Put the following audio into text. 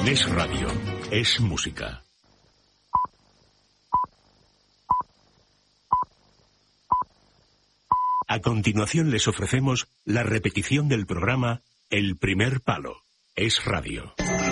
Es radio, es música. A continuación les ofrecemos la repetición del programa El Primer Palo. Es radio.